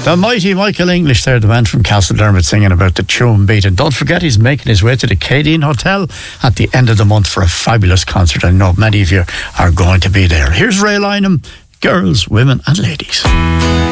The mighty Michael English there, the man from Castledermot, singing about the tune beat. And don't forget, he's making his way to the Cadine Hotel at the end of the month for a fabulous concert. I know many of you are going to be there. Here's Ray Lynham, Girls, Women and Ladies.